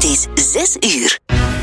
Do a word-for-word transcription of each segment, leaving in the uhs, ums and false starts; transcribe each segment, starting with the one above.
Het is zes uur.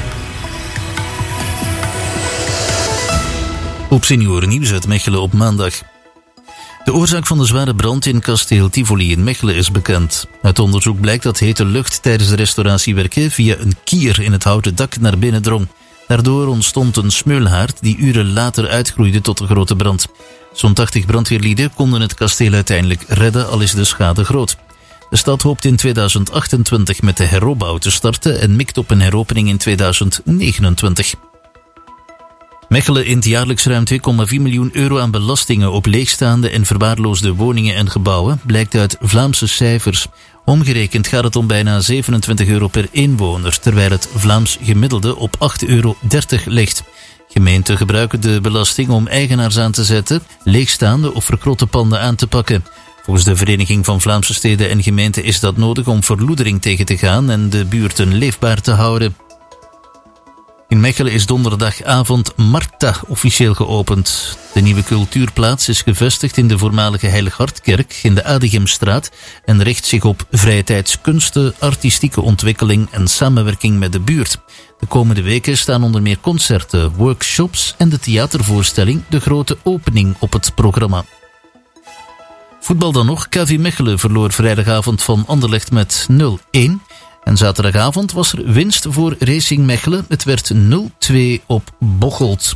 Op Seniorennieuws uit Mechelen op maandag. De oorzaak van de zware brand in kasteel Tivoli in Mechelen is bekend. Uit onderzoek blijkt dat hete lucht tijdens de restauratiewerken via een kier in het houten dak naar binnen drong. Daardoor ontstond een smeulhaard die uren later uitgroeide tot een grote brand. Zo'n tachtig brandweerlieden konden het kasteel uiteindelijk redden, al is de schade groot. De stad hoopt in tweeduizend achtentwintig met de heropbouw te starten en mikt op een heropening in tweeduizend negenentwintig. Mechelen int jaarlijks ruim twee komma vier miljoen euro aan belastingen op leegstaande en verwaarloosde woningen en gebouwen, blijkt uit Vlaamse cijfers. Omgerekend gaat het om bijna zevenentwintig euro per inwoner, terwijl het Vlaams gemiddelde op acht euro dertig ligt. Gemeenten gebruiken de belasting om eigenaars aan te zetten, leegstaande of verkrotte panden aan te pakken. Volgens de Vereniging van Vlaamse Steden en Gemeenten is dat nodig om verloedering tegen te gaan en de buurten leefbaar te houden. In Mechelen is donderdagavond Marta officieel geopend. De nieuwe cultuurplaats is gevestigd in de voormalige Heilig Hartkerk in de Adigemstraat en richt zich op vrije tijdskunsten, artistieke ontwikkeling en samenwerking met de buurt. De komende weken staan onder meer concerten, workshops en de theatervoorstelling De Grote Opening op het programma. Voetbal dan nog. K V Mechelen verloor vrijdagavond van Anderlecht met nul-een. En zaterdagavond was er winst voor Racing Mechelen. Het werd nul-twee op Bocholt.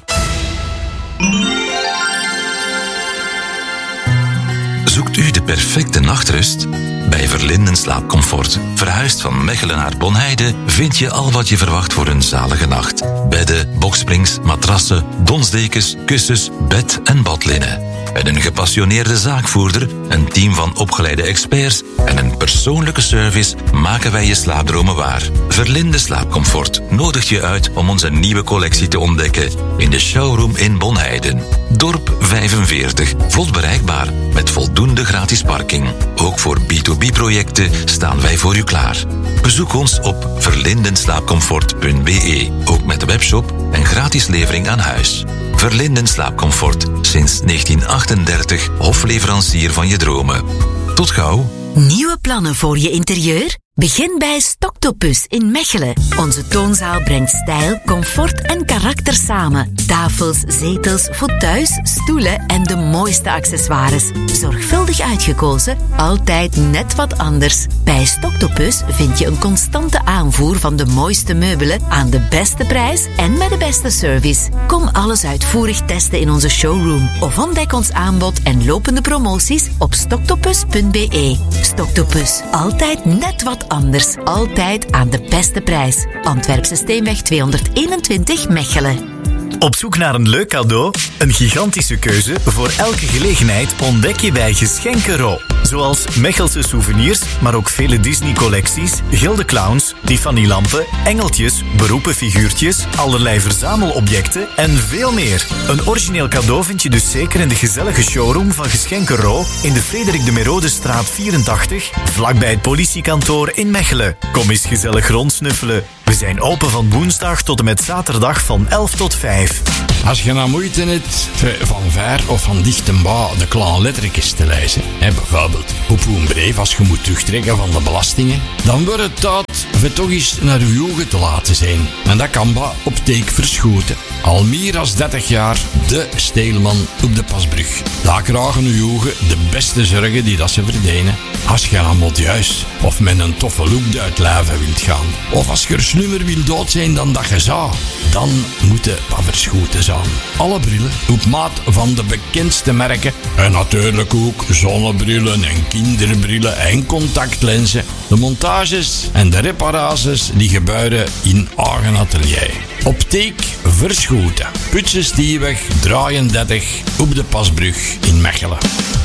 Zoekt u de perfecte nachtrust? Bij Verlinden Slaapcomfort. Verhuisd van Mechelen naar Bonheide vind je al wat je verwacht voor een zalige nacht. Bedden, boksprings, matrassen, donsdekens, kussens, bed- en badlinnen. Met een gepassioneerde zaakvoerder, een team van opgeleide experts en een persoonlijke service maken wij je slaapdromen waar. Verlinde Slaapcomfort nodigt je uit om onze nieuwe collectie te ontdekken in de showroom in Bonheiden. Dorp vijfenveertig, vlot bereikbaar met voldoende gratis parking. Ook voor B twee B projecten staan wij voor u klaar. Bezoek ons op verlindenslaapcomfort punt b e, ook met de webshop en gratis levering aan huis. Verlinden Slaapcomfort, sinds negentien achtendertig hofleverancier van je dromen. Tot gauw. Nieuwe plannen voor je interieur? Begin bij Stocktopus in Mechelen. Onze toonzaal brengt stijl, comfort en karakter samen. Tafels, zetels, fauteuils, stoelen en de mooiste accessoires. Zorgvuldig uitgekozen, altijd net wat anders. Bij Stocktopus vind je een constante aanvoer van de mooiste meubelen aan de beste prijs en met de beste service. Kom alles uitvoerig testen in onze showroom of ontdek ons aanbod en lopende promoties op stocktopus punt b e. Stocktopus, altijd net wat anders. Altijd aan de beste prijs. Antwerpse Steenweg tweehonderdeenentwintig Mechelen. Op zoek naar een leuk cadeau? Een gigantische keuze voor elke gelegenheid ontdek je bij Geschenken.ro. Zoals Mechelse souvenirs, maar ook vele Disney-collecties, gilde clowns, Tiffany-lampen, engeltjes, beroepen figuurtjes, allerlei verzamelobjecten en veel meer. Een origineel cadeau vind je dus zeker in de gezellige showroom van Geschenken.ro in de Frederik de Merodestraat vierentachtig, vlakbij het politiekantoor in Mechelen. Kom eens gezellig rondsnuffelen. We zijn open van woensdag tot en met zaterdag van elf tot vijf. Als je nou moeite hebt van ver of van dichtbij de kleine lettertjes te lezen, hè, bijvoorbeeld op een brief als je moet terugtrekken van de belastingen, dan wordt het tijd om toch eens naar uw ogen te laten zijn. En dat kan bij Optiek Verschoten. Al meer dan dertig jaar de steelman op de Pasbrug. Daar krijgen uw ogen de beste zorgen die dat ze verdienen. Als je aan modieus of met een toffe look uit leven wilt gaan, of als je er slimmer wil dood zijn dan dat je zou, dan moet je wat Verschoten zijn. Alle brillen op maat van de bekendste merken en natuurlijk ook zonnebrillen en kinderbrillen en contactlenzen. De montages en de reparaties die gebeuren in eigen atelier. Optiek Verschoten. Putsenstieweg drieëndertig op de Pasbrug in Mechelen.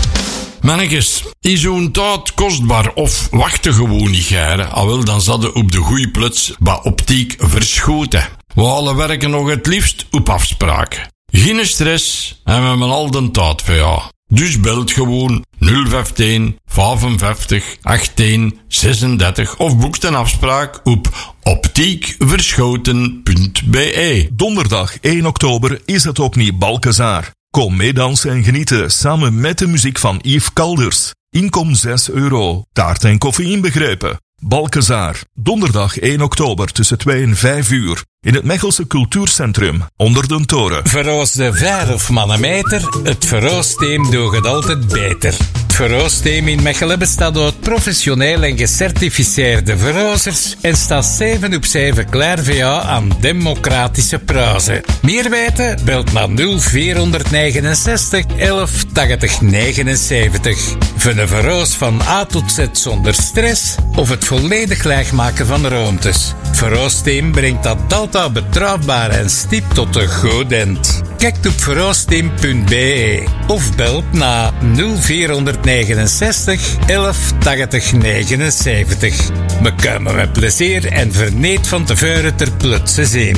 Mannetjes, is zo'n tijd kostbaar of wachten gewoon niet geren, al wel dan zat op de goeie plots bij Optiek Verschoten. We alle werken nog het liefst op afspraken. Geen stress en we hebben al de tijd voor jou. Dus belt gewoon nul vijftien vijfenvijftig achttien zesendertig of boekt een afspraak op optiek verschoten punt b e. Donderdag één oktober is het opnieuw Balkezaar. Kom meedansen en genieten samen met de muziek van Yves Kalders. Inkom zes euro, taart en koffie inbegrepen. Balkezaar. Donderdag één oktober tussen twee en vijf uur. In het Mechelse Cultuurcentrum, onder de toren. Verroos de vijf of mannenmeter, het verroosteam doet het altijd beter. Het verroosteam in Mechelen bestaat uit professioneel en gecertificeerde verroozers en staat zeven op zeven klaar voor jou aan democratische prijzen. Meer weten? Belt naar nul vierhonderdnegenenzestig elf tachtig negenenzeventig. Voor een verroos van A tot Z zonder stress of het volledig leegmaken van ruimtes. Het verroosteam brengt dat altijd betrouwbaar en stipt tot een goed eind. Kijk op verroosteam punt b e of belt naar nul vierhonderdnegenenzestig elf tachtig negenenzeventig. We komen met plezier en verneet van tevoren ter plotse zien.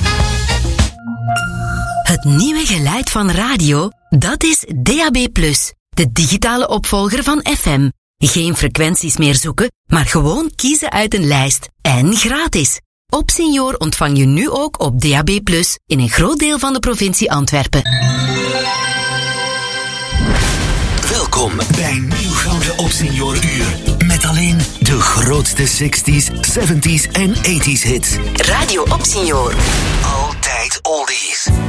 Het nieuwe geluid van radio, dat is D A B plus, de digitale opvolger van F M. Geen frequenties meer zoeken, maar gewoon kiezen uit een lijst. En gratis. Opsenior ontvang je nu ook op D A B plus, in een groot deel van de provincie Antwerpen. Welkom bij Nieuw Gouden Opsenior Uur. Met alleen de grootste zestig's, zeventig's en tachtig's hits. Radio Opsenior. Altijd oldies.